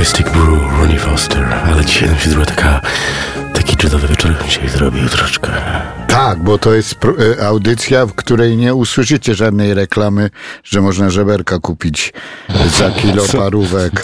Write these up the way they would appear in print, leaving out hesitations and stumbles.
Mystic Brew, Ronnie Foster. Ale dzisiaj nam się zrobiła taki czadowy wieczór się zrobił troszkę. Tak, bo to jest audycja, w której nie usłyszycie żadnej reklamy, że można żeberka kupić za kilo parówek.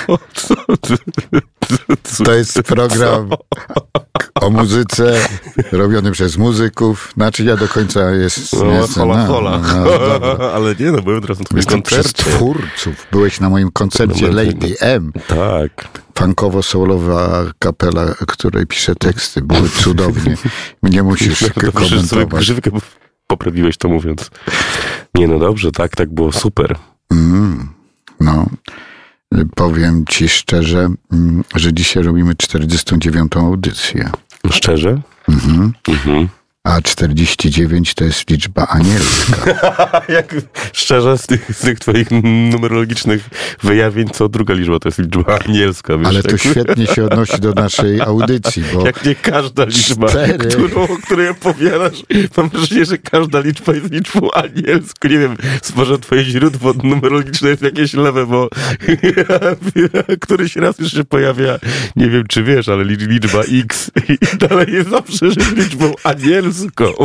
To jest program o muzyce robiony przez muzyków. Znaczy ja do końca Hola. Ale nie, byłem teraz na twoim koncercie. Przez twórców. Byłeś na moim koncercie Lady M. Tak. Funkowo-soulowa kapela, której piszę teksty. Były cudownie. Nie musisz komentować. Sobie grzywkę poprawiłeś to mówiąc. Nie, no dobrze, tak było super. No, powiem ci szczerze, że dzisiaj robimy 49. audycję. Szczerze? A 49 to jest liczba anielska. Jak szczerze, z tych twoich numerologicznych wyjawień, co druga liczba to jest liczba anielska. Wiesz, ale to świetnie się odnosi do naszej audycji, bo... Jak nie każda liczba, o której opowiadasz, mam wrażenie, że każda liczba jest liczbą anielską. Nie wiem, może twoje źródło numerologiczne jest jakieś lewe, bo któryś raz już się pojawia, nie wiem czy wiesz, ale liczba X i dalej jest zawsze liczbą anielską.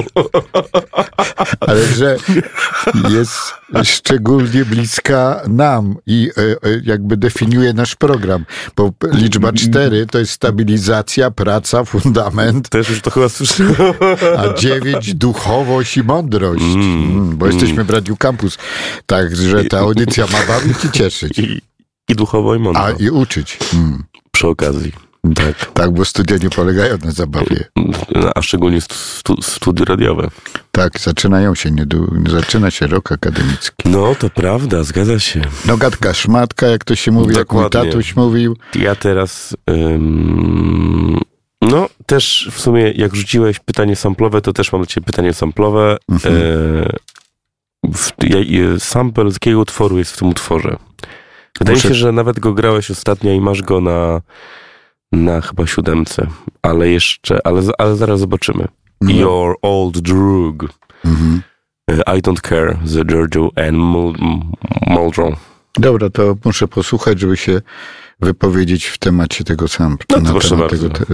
Ale że jest szczególnie bliska nam i jakby definiuje nasz program, bo liczba 4 to jest stabilizacja, praca, fundament. Też już to chyba słyszałem. A 9 duchowość i mądrość, bo jesteśmy w Radiu Campus, także ta audycja ma bawić i cieszyć. I duchowo i mądro. A i uczyć. Przy okazji. Tak, bo studia nie polegają na zabawie. A szczególnie studia radiowe. Tak, zaczyna się rok akademicki. No, to prawda, zgadza się. No gadka szmatka, jak to się mówi, dokładnie. Jak mój tatuś mówił. Ja teraz... no, też w sumie, jak rzuciłeś pytanie samplowe, to też mam dla ciebie pytanie samplowe. Sample z jakiego utworu jest w tym utworze? Wydaje mi się, że nawet go grałeś ostatnio i masz go na chyba 7, ale zaraz zobaczymy. Your Old Drug. I Don't Care, The Giorgio and Muldrow. Dobra, to muszę posłuchać, żeby się wypowiedzieć w temacie tego sampla. No to proszę bardzo.